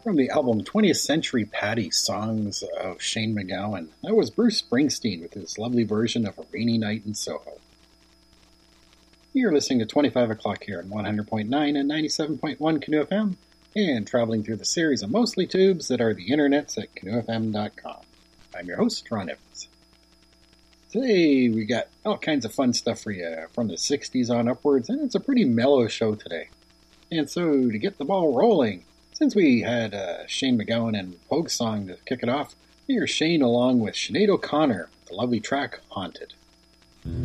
From the album 20th Century Patty, Songs of Shane MacGowan, that was Bruce Springsteen with his lovely version of A Rainy Night in Soho. You're listening to 25 o'clock here on 100.9 and 97.1 Canoe FM, and traveling through the series of mostly tubes that are the internets at canoefm.com. I'm your host, Ron Evans. Today we got all kinds of fun stuff for you from the 60s on upwards, and it's a pretty mellow show today. And so to get the ball rolling, since we had Shane MacGowan and Pogue song to kick it off, here's Shane along with Sinead O'Connor with the lovely track Haunted.